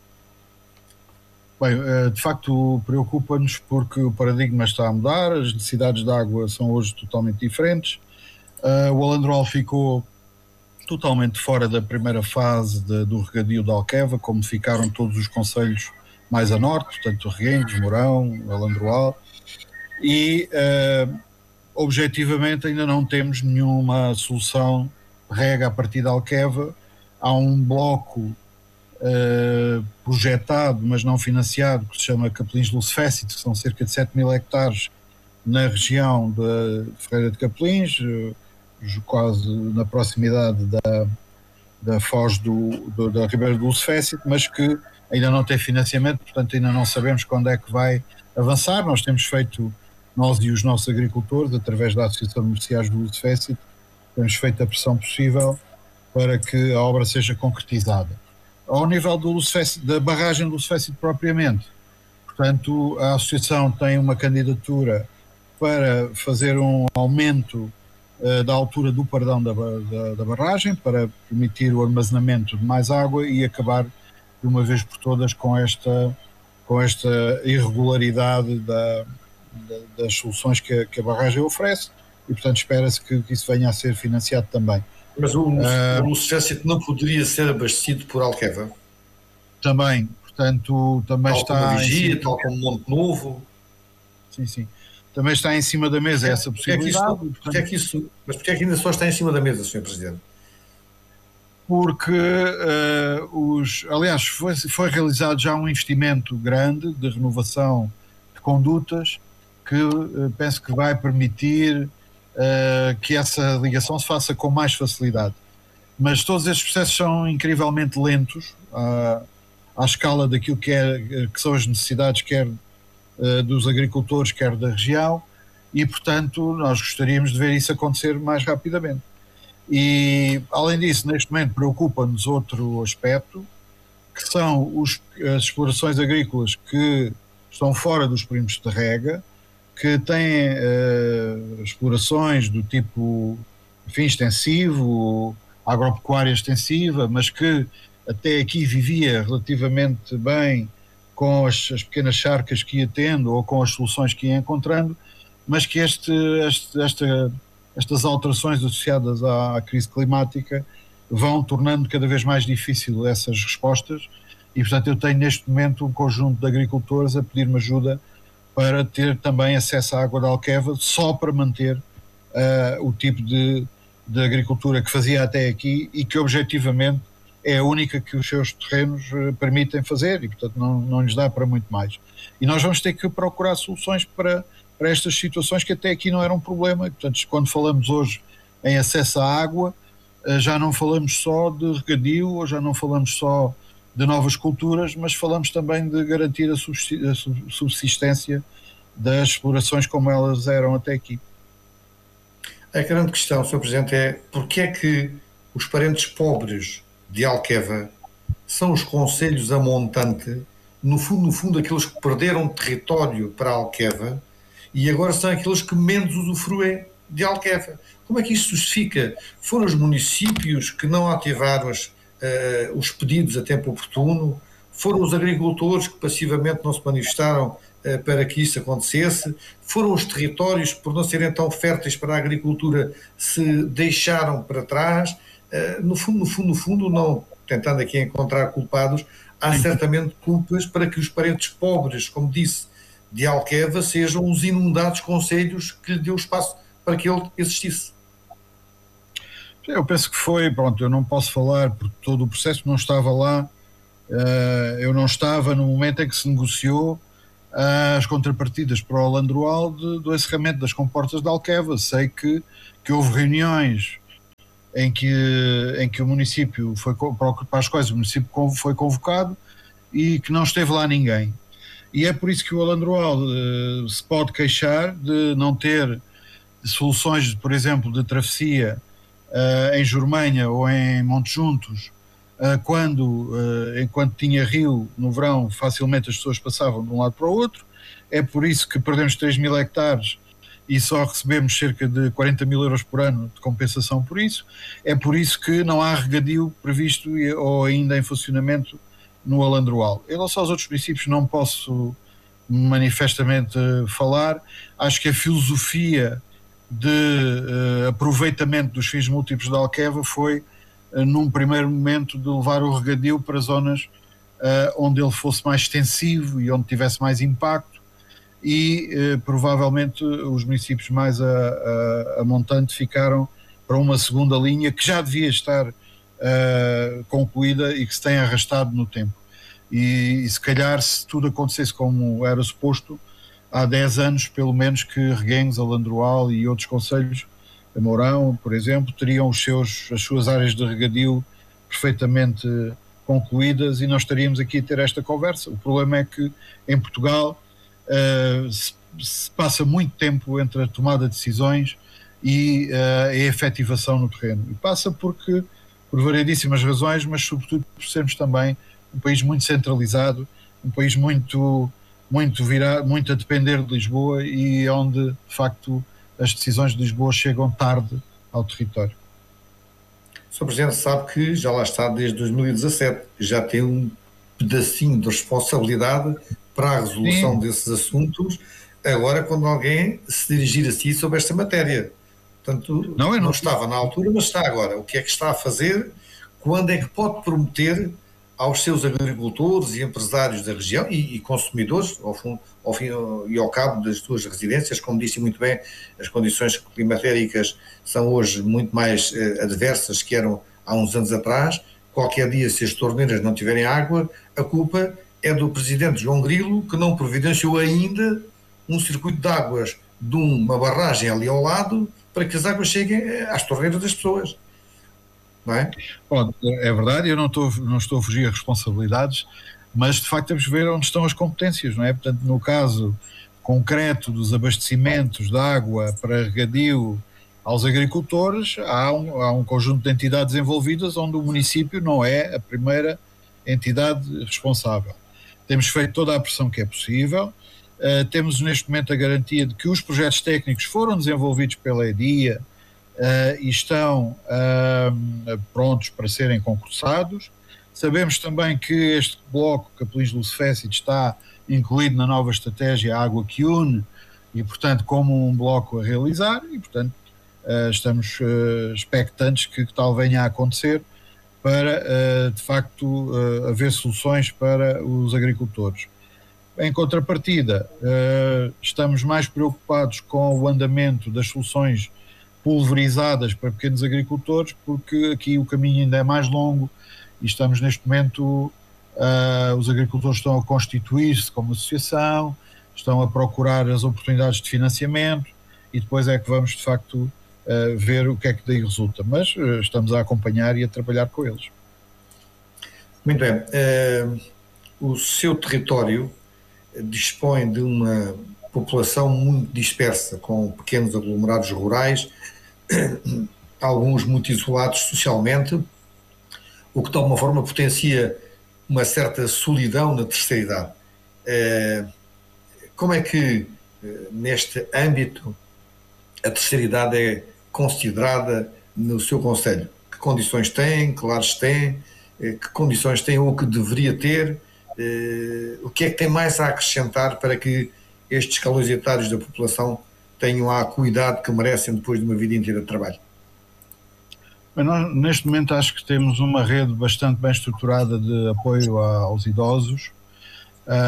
Bem, de facto preocupa-nos porque o paradigma está a mudar, as necessidades de água são hoje totalmente diferentes. O Alandroal ficou totalmente fora da primeira fase de, do regadio da Alqueva, como ficaram todos os concelhos mais a norte, portanto Reguengos, Mourão, Alandroal, e uh, objetivamente ainda não temos nenhuma solução rega a partir da Alqueva. Há um bloco uh, projetado, mas não financiado, que se chama Capelins Lucefécit, que são cerca de sete mil hectares na região de Ferreira de Capelins, uh, quase na proximidade da, da foz do, do, da Ribeira do Lucefécit, mas que ainda não tem financiamento, portanto ainda não sabemos quando é que vai avançar. Nós temos feito, nós e os nossos agricultores, através da Associação de Comerciais do Lucefécit, temos feito a pressão possível para que a obra seja concretizada. Ao nível do Lucefécit, da barragem do Lucefécit propriamente, portanto, a Associação tem uma candidatura para fazer um aumento uh, da altura do pardão da, da, da barragem, para permitir o armazenamento de mais água e acabar de uma vez por todas com esta, com esta irregularidade da, da, das soluções que a, que a barragem oferece. E, portanto, espera-se que, que isso venha a ser financiado também. Mas o, uh, o Lucefécit não poderia ser abastecido por Alqueva? Também, portanto, também tal está... Tal como Vigia, cima... tal como Monte Novo? Sim, sim. Também está em cima da mesa é, essa possibilidade. Porque é que isso, porque é que isso, mas porque é que ainda só está em cima da mesa, senhor Presidente? Porque, uh, os, aliás, foi, foi realizado já um investimento grande de renovação de condutas que uh, penso que vai permitir Uh, que essa ligação se faça com mais facilidade. Mas todos estes processos são incrivelmente lentos uh, à escala daquilo que, é, que são as necessidades quer uh, dos agricultores, quer da região, e portanto nós gostaríamos de ver isso acontecer mais rapidamente. E além disso, neste momento preocupa-nos outro aspecto, que são os, as explorações agrícolas que estão fora dos perímetros de rega, que têm uh, explorações do tipo, enfim, extensivo, agropecuária extensiva, mas que até aqui vivia relativamente bem com as, as pequenas charcas que ia tendo ou com as soluções que ia encontrando, mas que este, este, esta, estas alterações associadas à, à crise climática vão tornando cada vez mais difícil essas respostas e, portanto, eu tenho neste momento um conjunto de agricultores a pedir-me ajuda para ter também acesso à água da Alqueva, só para manter uh, o tipo de, de agricultura que fazia até aqui e que objetivamente é a única que os seus terrenos uh, permitem fazer e, portanto, não, não lhes dá para muito mais. E nós vamos ter que procurar soluções para, para estas situações que até aqui não eram um problema. E, portanto, quando falamos hoje em acesso à água, uh, já não falamos só de regadio, ou já não falamos só de novas culturas, mas falamos também de garantir a subsistência das explorações como elas eram até aqui. A grande questão, senhor Presidente, é porque é que os parentes pobres de Alqueva são os concelhos a montante, no fundo, no fundo, aqueles que perderam território para Alqueva e agora são aqueles que menos usufruem de Alqueva. Como é que isso justifica? Foram os municípios que não ativaram as Uh, os pedidos a tempo oportuno, foram os agricultores que passivamente não se manifestaram uh, para que isso acontecesse, foram os territórios que por não serem tão férteis para a agricultura se deixaram para trás. Uh, no fundo, no fundo, no fundo, não tentando aqui encontrar culpados, há certamente culpas para que os parentes pobres, como disse, de Alqueva sejam os inundados concelhos que lhe deu espaço para que ele existisse. Eu penso que foi, pronto, eu não posso falar porque todo o processo não estava lá, uh, eu não estava no momento em que se negociou uh, as contrapartidas para o Landroal de, do encerramento das comportas de Alqueva. Sei que, que houve reuniões em que, em que o município foi, para as quais o município foi convocado e que não esteve lá ninguém. E é por isso que o Landroal uh, se pode queixar de não ter soluções, por exemplo, de travessia Uh, em Jormanha ou em Monte Juntos, uh, quando, uh, enquanto tinha rio no verão, facilmente as pessoas passavam de um lado para o outro. É por isso que perdemos três mil hectares e só recebemos cerca de quarenta mil euros por ano de compensação por isso. É por isso que não há regadio previsto ou ainda em funcionamento no Alandroal. Em relação aos outros municípios não posso manifestamente falar. Acho que a filosofia de uh, aproveitamento dos fins múltiplos da Alqueva foi, uh, num primeiro momento, de levar o regadio para zonas uh, onde ele fosse mais extensivo e onde tivesse mais impacto, e uh, provavelmente os municípios mais a, a, a montante ficaram para uma segunda linha que já devia estar uh, concluída e que se tem arrastado no tempo. E, e se calhar, se tudo acontecesse como era suposto, há dez anos, pelo menos, que Reguengos, Alandroal e outros concelhos, Mourão, por exemplo, teriam os seus, as suas áreas de regadio perfeitamente concluídas e nós estaríamos aqui a ter esta conversa. O problema é que em Portugal uh, se, se passa muito tempo entre a tomada de decisões e uh, a efetivação no terreno. E passa porque, por variedíssimas razões, mas sobretudo por sermos também um país muito centralizado, um país muito... muito, virá, muito a depender de Lisboa e onde, de facto, as decisões de Lisboa chegam tarde ao território. O senhor Presidente sabe que já lá está desde dois mil e dezassete, já tem um pedacinho de responsabilidade para a resolução Sim. desses assuntos, agora quando alguém se dirigir a si sobre esta matéria. Portanto, não, não, não estava na altura, mas está agora. O que é que está a fazer? Quando é que pode prometer aos seus agricultores e empresários da região e, e consumidores, ao, fundo, ao fim e ao cabo das suas residências, como disse muito bem, as condições climatéricas são hoje muito mais eh, adversas que eram há uns anos atrás. Qualquer dia, se as torneiras não tiverem água, a culpa é do presidente João Grilo, que não providenciou ainda um circuito de águas de uma barragem ali ao lado para que as águas cheguem às torneiras das pessoas. Não é? Bom, é verdade, eu não estou, não estou a fugir a responsabilidades, mas de facto temos que ver onde estão as competências, não é? Portanto, no caso concreto dos abastecimentos de água para regadio aos agricultores, há um, há um conjunto de entidades envolvidas onde o município não é a primeira entidade responsável. Temos feito toda a pressão que é possível, uh, temos neste momento a garantia de que os projetos técnicos foram desenvolvidos pela EDIA, Uh, e estão uh, prontos para serem concursados. Sabemos também que este bloco, Capelinhos de Lucefécide, está incluído na nova estratégia Água que Une e, portanto, como um bloco a realizar e, portanto, uh, estamos uh, expectantes que, que tal venha a acontecer para, uh, de facto, uh, haver soluções para os agricultores. Em contrapartida, uh, estamos mais preocupados com o andamento das soluções pulverizadas para pequenos agricultores, porque aqui o caminho ainda é mais longo e estamos neste momento, uh, os agricultores estão a constituir-se como associação, estão a procurar as oportunidades de financiamento e depois é que vamos de facto uh, ver o que é que daí resulta, mas uh, estamos a acompanhar e a trabalhar com eles. Muito bem, uh, o seu território dispõe de uma população muito dispersa, com pequenos aglomerados rurais, alguns muito isolados socialmente, o que de alguma forma potencia uma certa solidão na terceira idade. Como é que, neste âmbito, a terceira idade é considerada no seu concelho? Que condições tem, que lares tem, que condições tem ou que deveria ter? O que é que tem mais a acrescentar para que estes escalões etários da população tenham a acuidade que merecem depois de uma vida inteira de trabalho? Bem, nós, neste momento acho que temos uma rede bastante bem estruturada de apoio a, aos idosos,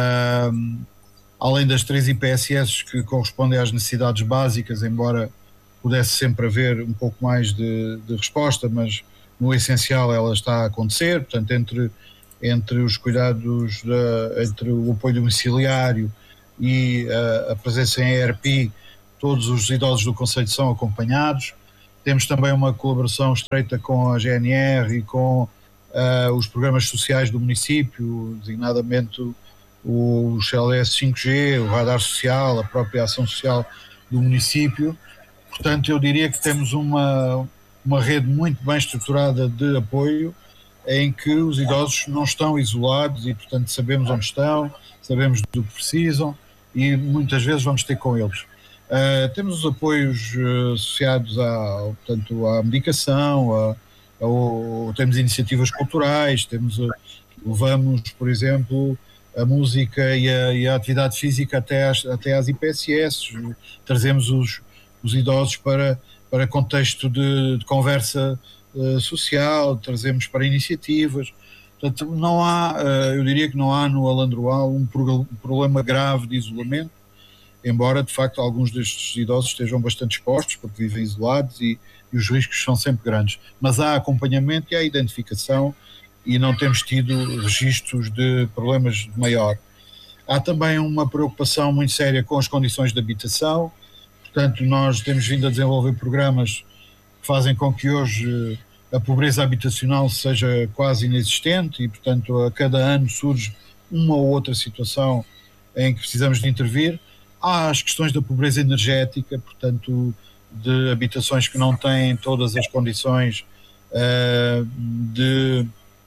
uh, além das três I P S S que correspondem às necessidades básicas, embora pudesse sempre haver um pouco mais de, de resposta, mas no essencial ela está a acontecer, portanto, entre, entre os cuidados, da, entre o apoio domiciliário e a, a presença em E R P, todos os idosos do concelho são acompanhados. Temos também uma colaboração estreita com a G N R e com uh, os programas sociais do município, designadamente o C L S cinco G, o radar social, a própria ação social do município. Portanto, eu diria que temos uma, uma rede muito bem estruturada de apoio, em que os idosos não estão isolados e, portanto, sabemos onde estão, sabemos do que precisam e muitas vezes vamos ter com eles. Uh, temos os apoios uh, associados à, portanto, à medicação, a, a, a, temos iniciativas culturais, temos, uh, levamos, por exemplo, a música e a, e a atividade física até às, até às I P S S, trazemos os, os idosos para, para contexto de, de conversa uh, social, trazemos para iniciativas. Portanto, não há, uh, eu diria que não há no Alandroal um, pro, um problema grave de isolamento, embora de facto alguns destes idosos estejam bastante expostos porque vivem isolados e, e os riscos são sempre grandes, mas há acompanhamento e há identificação e não temos tido registros de problemas maior. Há também uma preocupação muito séria com as condições de habitação, portanto nós temos vindo a desenvolver programas que fazem com que hoje a pobreza habitacional seja quase inexistente e portanto a cada ano surge uma ou outra situação em que precisamos de intervir. Há as questões da pobreza energética, portanto, de habitações que não têm todas as condições uh, de,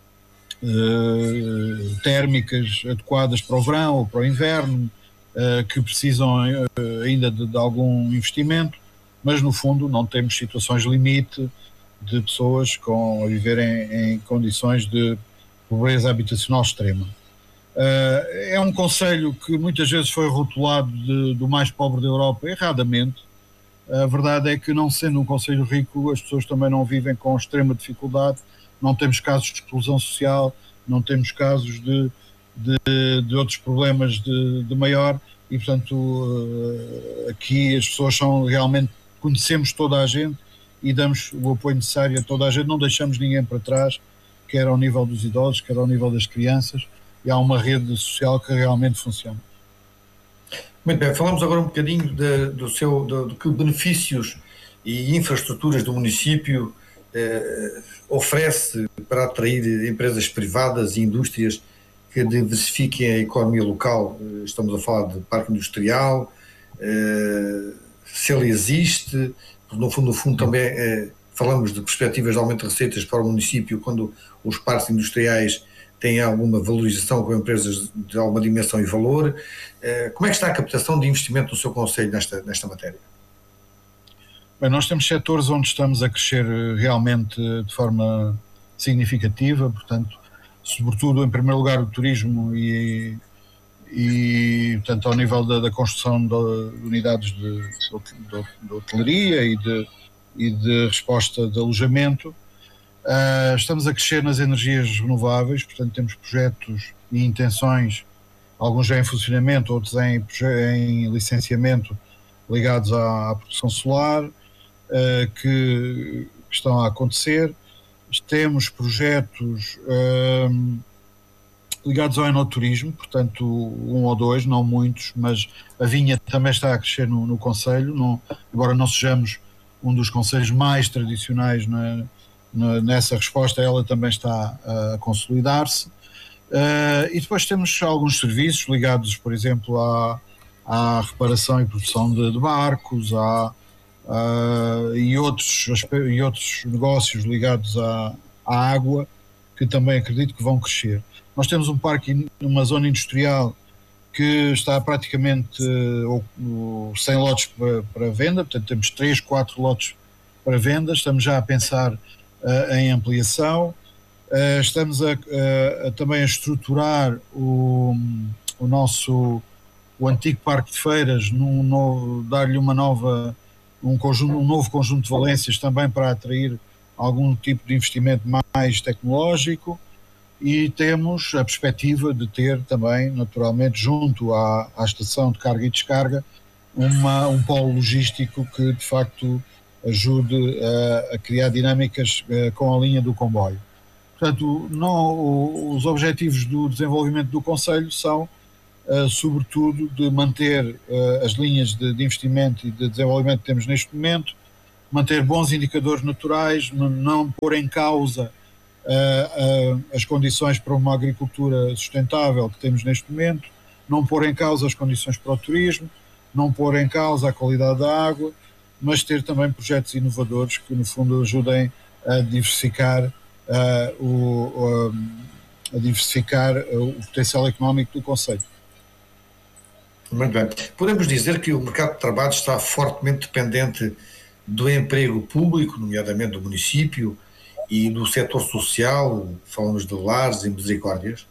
uh, térmicas adequadas para o verão ou para o inverno, uh, que precisam uh, ainda de, de algum investimento, mas no fundo não temos situações limite de pessoas com, a viverem em condições de pobreza habitacional extrema. Uh, é um concelho que muitas vezes foi rotulado de, do mais pobre da Europa, erradamente. A verdade é que, não sendo um concelho rico, as pessoas também não vivem com extrema dificuldade, não temos casos de exclusão social, não temos casos de, de, de outros problemas de, de maior e, portanto, uh, aqui as pessoas são realmente, conhecemos toda a gente e damos o apoio necessário a toda a gente, não deixamos ninguém para trás, quer ao nível dos idosos, quer ao nível das crianças. E há uma rede social que realmente funciona. Muito bem, falamos agora um bocadinho de, do seu, de, de que benefícios e infraestruturas do município eh, oferece para atrair empresas privadas e indústrias que diversifiquem a economia local. Estamos a falar de parque industrial, eh, se ele existe, no fundo, no fundo também eh, falamos de perspectivas de aumento de receitas para o município quando os parques industriais têm alguma valorização com empresas de alguma dimensão e valor. Como é que está a captação de investimento no seu concelho nesta, nesta matéria? Bem, nós temos setores onde estamos a crescer realmente de forma significativa, portanto, sobretudo em primeiro lugar o turismo e, e portanto, ao nível da, da construção de unidades de, de, de hotelaria e de, e de resposta de alojamento. Uh, estamos a crescer nas energias renováveis, portanto temos projetos e intenções, alguns já em funcionamento, outros em, em licenciamento ligados à, à produção solar, uh, que, que estão a acontecer. Temos projetos uh, ligados ao enoturismo, portanto um ou dois, não muitos, mas a vinha também está a crescer no, no concelho, não, embora não sejamos um dos concelhos mais tradicionais na nessa resposta, ela também está a consolidar-se. Uh, e depois temos alguns serviços ligados, por exemplo, à, à reparação e produção de, de barcos, à, uh, e, outros, e outros negócios ligados à, à água, que também acredito que vão crescer. Nós temos um parque, uma zona industrial que está praticamente uh, cem lotes para, para venda, portanto temos três, quatro lotes para venda, estamos já a pensar Uh, em ampliação, uh, estamos a, a, a também a estruturar o, o nosso o antigo parque de feiras, num novo, dar-lhe uma nova um, conjunto, um novo conjunto de valências também para atrair algum tipo de investimento mais tecnológico, e temos a perspectiva de ter também, naturalmente, junto à, à estação de carga e descarga, uma, um polo logístico que de facto ajude a, a criar dinâmicas uh, com a linha do comboio. Portanto, não, os objetivos do desenvolvimento do Conselho são, uh, sobretudo, de manter uh, as linhas de, de investimento e de desenvolvimento que temos neste momento, manter bons indicadores naturais, não pôr em causa uh, uh, as condições para uma agricultura sustentável que temos neste momento, não pôr em causa as condições para o turismo, não pôr em causa a qualidade da água, mas ter também projetos inovadores que, no fundo, ajudem a diversificar, uh, o, uh, a diversificar o potencial económico do concelho. Muito bem. Podemos dizer que o mercado de trabalho está fortemente dependente do emprego público, nomeadamente do município, e do setor social, falamos de lares e misericórdias?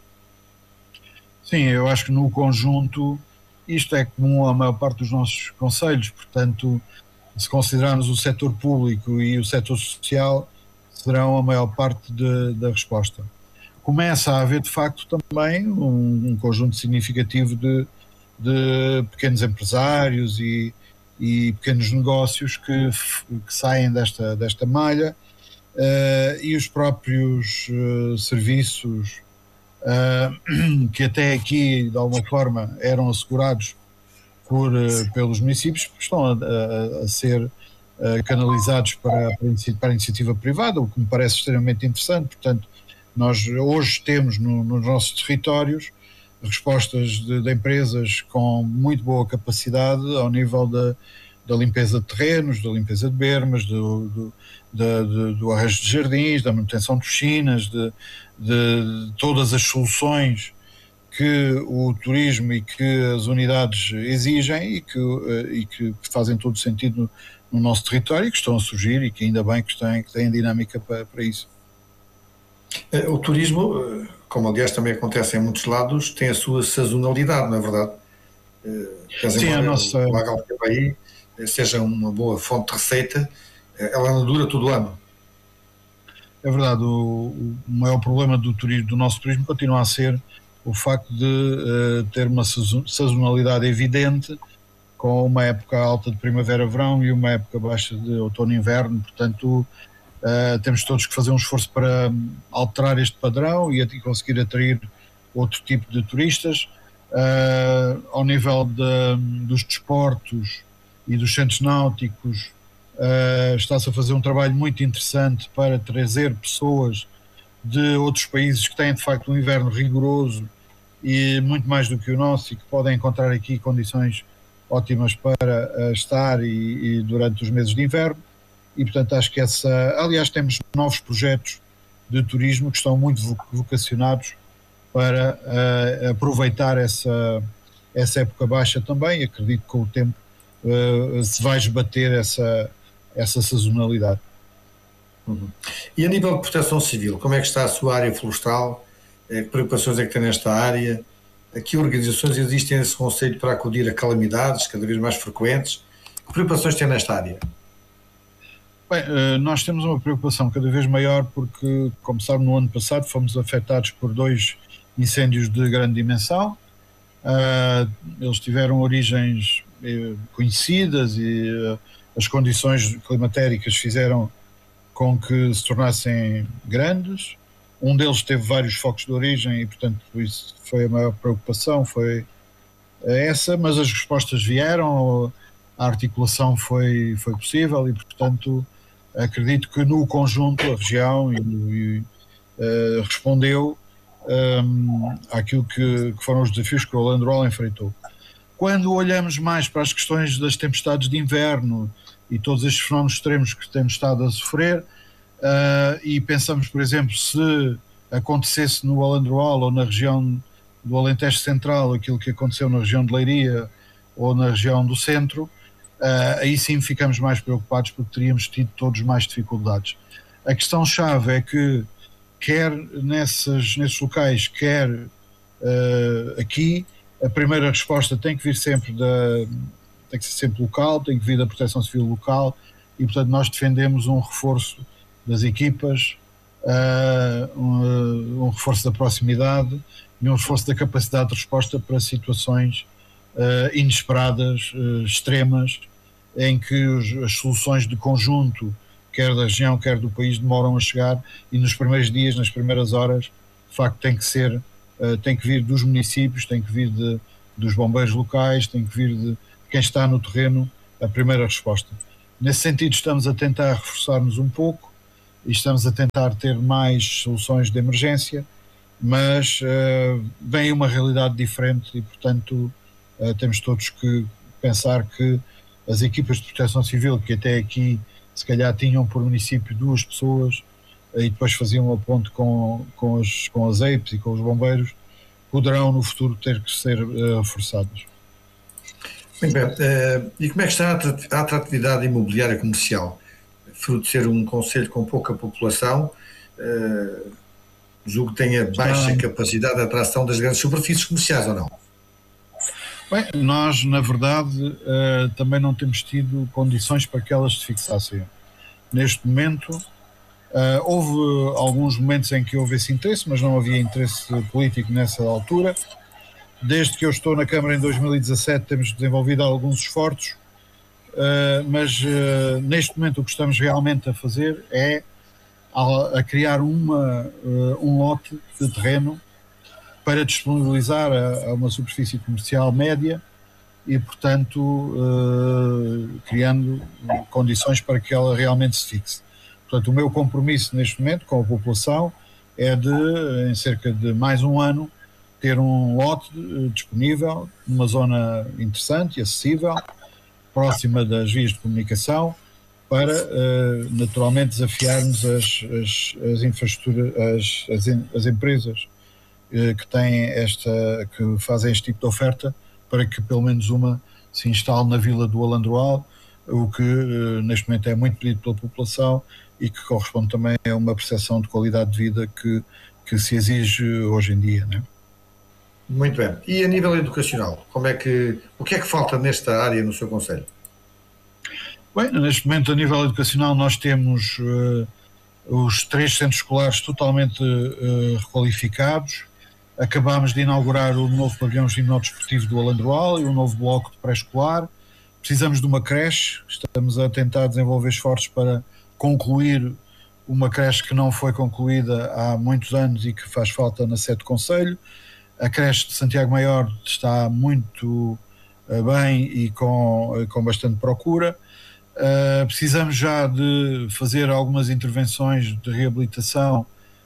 Sim, eu acho que no conjunto isto é comum à maior parte dos nossos concelhos, portanto, se considerarmos o setor público e o setor social, serão a maior parte de, da resposta. Começa a haver, de facto, também um, um conjunto significativo de, de pequenos empresários e, e pequenos negócios que, que saem desta, desta malha, uh, e os próprios uh, serviços uh, que até aqui, de alguma forma, eram assegurados por, uh, pelos municípios, estão a, a, a ser uh, canalizados para, para a iniciativa privada, o que me parece extremamente interessante. Portanto, nós hoje temos no, nos nossos territórios respostas de, de empresas com muito boa capacidade ao nível da, da limpeza de terrenos, da limpeza de bermas, do, do, da, de, do arranjo de jardins, da manutenção de piscinas, de, de, de todas as soluções que o turismo e que as unidades exigem e que, e que fazem todo sentido no, no nosso território e que estão a surgir e que ainda bem que têm, que têm dinâmica para, para isso. O turismo, como aliás também acontece em muitos lados, tem a sua sazonalidade, não é verdade? Sim, a nossa... o Lago Alcabaí seja uma boa fonte de receita, ela não dura todo o ano. É verdade, o, o maior problema do, turismo, do nosso turismo continua a ser o facto de uh, ter uma sazonalidade evidente, com uma época alta de primavera-verão e uma época baixa de outono-inverno, portanto uh, temos todos que fazer um esforço para alterar este padrão e, e conseguir atrair outro tipo de turistas. Uh, ao nível de, dos desportos e dos centros náuticos, uh, está-se a fazer um trabalho muito interessante para trazer pessoas de outros países que têm de facto um inverno rigoroso e muito mais do que o nosso e que podem encontrar aqui condições ótimas para uh, estar e, e durante os meses de inverno. E portanto acho que essa, aliás temos novos projetos de turismo que estão muito vocacionados para uh, aproveitar essa, essa época baixa também. Acredito que com o tempo uh, se vai esbater essa, essa sazonalidade. Uhum. E a nível de proteção civil, como é que está a sua área florestal? Que preocupações é que tem nesta área? Que organizações existem nesse concelho para acudir a calamidades cada vez mais frequentes? Que preocupações tem nesta área? Bem, nós temos uma preocupação cada vez maior porque, como sabe, no ano passado fomos afetados por dois incêndios de grande dimensão. Eles tiveram origens conhecidas e as condições climatéricas fizeram com que se tornassem grandes. Um deles teve vários focos de origem e, portanto, isso foi a maior preocupação, foi essa, mas as respostas vieram, a articulação foi, foi possível e, portanto, acredito que no conjunto a região e, e, uh, respondeu um, àquilo que, que foram os desafios que o Alandroal enfrentou. Quando olhamos mais para as questões das tempestades de inverno e todos estes fenómenos extremos que temos estado a sofrer, Uh, e pensamos, por exemplo, se acontecesse no Alandroal ou na região do Alentejo Central aquilo que aconteceu na região de Leiria ou na região do Centro, uh, aí sim ficamos mais preocupados porque teríamos tido todos mais dificuldades. A questão-chave é que quer nessas, nesses locais, quer uh, aqui, a primeira resposta tem que vir sempre da, tem que ser sempre local, tem que vir da Proteção Civil local e, portanto, nós defendemos um reforço das equipas, uh, um, um reforço da proximidade e um reforço da capacidade de resposta para situações uh, inesperadas, uh, extremas, em que os, as soluções de conjunto, quer da região, quer do país, demoram a chegar, e nos primeiros dias, nas primeiras horas, de facto tem que ser, uh, tem que vir dos municípios, tem que vir de, dos bombeiros locais, tem que vir de quem está no terreno, a primeira resposta. Nesse sentido, estamos a tentar reforçar-nos um pouco e estamos a tentar ter mais soluções de emergência, mas uh, vem uma realidade diferente e, portanto, uh, temos todos que pensar que as equipas de proteção civil, que até aqui se calhar tinham por município duas pessoas uh, e depois faziam a ponte com, com, as, com as E I Ps e com os bombeiros, poderão no futuro ter que ser uh, reforçadas. Muito bem. Uh, e como é que está a atratividade imobiliária comercial? Fruto de ser um concelho com pouca população, uh, julgo que tenha baixa está... capacidade de atração das grandes superfícies comerciais, ou não? Bem, nós, na verdade, uh, também não temos tido condições para que elas se fixassem. Neste momento, uh, houve alguns momentos em que houve esse interesse, mas não havia interesse político nessa altura. Desde que eu estou na Câmara em dois mil e dezassete temos desenvolvido alguns esforços, uh, mas uh, neste momento o que estamos realmente a fazer é a, a criar uma, uh, um lote de terreno para disponibilizar a, a uma superfície comercial média e, portanto, uh, criando condições para que ela realmente se fixe. Portanto, o meu compromisso neste momento com a população é de, em cerca de mais um ano, ter um lote disponível numa zona interessante e acessível, próxima das vias de comunicação, para uh, naturalmente desafiarmos as, as, as infraestruturas, as, as, as empresas uh, que têm esta, que fazem este tipo de oferta, para que pelo menos uma se instale na Vila do Alandroal, o que uh, neste momento é muito pedido pela população e que corresponde também a uma percepção de qualidade de vida que, que se exige hoje em dia, né? Muito bem. E a nível educacional, como é que, o que é que falta nesta área no seu concelho? Bem, neste momento a nível educacional nós temos uh, os três centros escolares totalmente uh, requalificados. Acabámos de inaugurar o novo pavilhão gimnodesportivo do Alandroal e o novo bloco de pré-escolar. Precisamos de uma creche, estamos a tentar desenvolver esforços para concluir uma creche que não foi concluída há muitos anos e que faz falta na sede do concelho. A creche de Santiago Maior está muito uh, bem e com, uh, com bastante procura. Uh, precisamos já de fazer algumas intervenções de reabilitação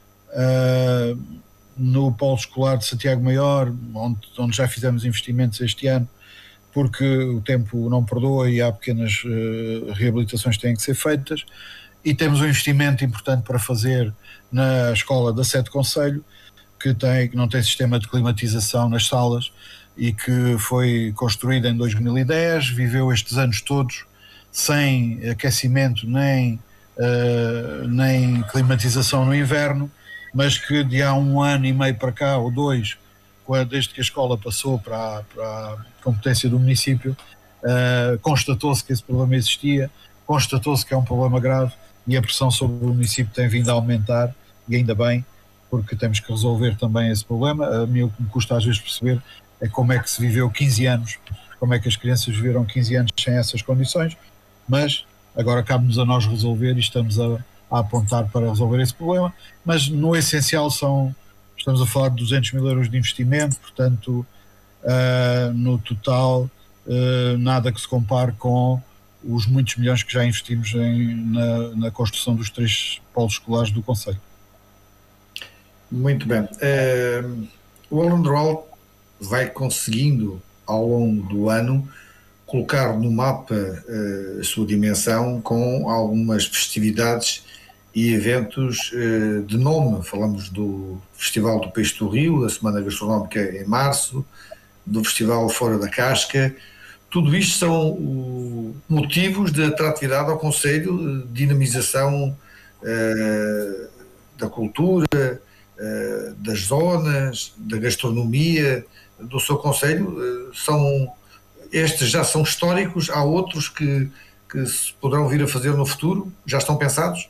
uh, no polo escolar de Santiago Maior, onde, onde já fizemos investimentos este ano, porque o tempo não perdoa e há pequenas uh, reabilitações que têm que ser feitas. E temos um investimento importante para fazer na escola da sede concelho, que, tem, que não tem sistema de climatização nas salas e que foi construída em dois mil e dez, viveu estes anos todos sem aquecimento nem, uh, nem climatização no inverno, mas que de há um ano e meio para cá, ou dois, desde que a escola passou para a, para a competência do município, uh, constatou-se que esse problema existia, constatou-se que é um problema grave e a pressão sobre o município tem vindo a aumentar, e ainda bem, porque temos que resolver também esse problema. A mim o que me custa às vezes perceber é como é que se viveu quinze anos, como é que as crianças viveram quinze anos sem essas condições, mas agora cabe-nos a nós resolver e estamos a, a apontar para resolver esse problema, mas no essencial são, estamos a falar de duzentos mil euros de investimento, portanto uh, no total uh, nada que se compare com os muitos milhões que já investimos em, na, na construção dos três polos escolares do concelho. Muito bem. Uh, o Alandroal vai conseguindo, ao longo do ano, colocar no mapa uh, a sua dimensão com algumas festividades e eventos uh, de nome. Falamos do Festival do Peixe do Rio, da Semana Gastronómica em março, do Festival Fora da Casca. Tudo isto são uh, motivos de atratividade ao concelho, dinamização uh, da cultura, Uh, das zonas, da gastronomia do seu concelho. Uh, são, estes já são históricos, há outros que, que se poderão vir a fazer no futuro, já estão pensados?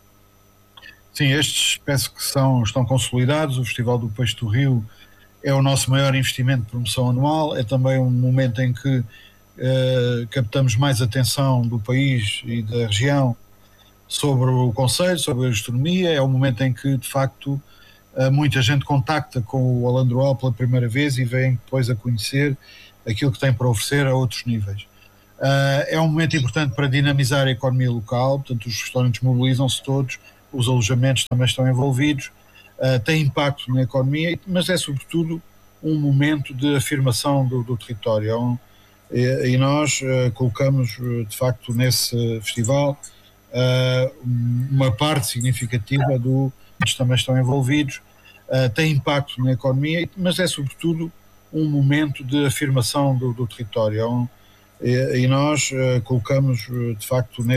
Sim, estes penso que são, estão consolidados. O Festival do Peixe do Rio é o nosso maior investimento de promoção anual, é também um momento em que uh, captamos mais atenção do país e da região sobre o Conselho, sobre a gastronomia. É o momento em que, de facto, uh, muita gente contacta com o Alandroal pela primeira vez e vem depois a conhecer aquilo que tem para oferecer a outros níveis. Uh, é um momento importante para dinamizar a economia local, portanto os restaurantes mobilizam-se todos, os alojamentos também estão envolvidos, uh, tem impacto na economia, mas é sobretudo um momento de afirmação do, do território. É um, e, e nós uh, colocamos de facto nesse festival uh, uma parte significativa do que também estão envolvidos, uh, tem impacto na economia, mas é sobretudo um momento de afirmação do, do território. É um, E, e nós uh, colocamos, uh, de facto,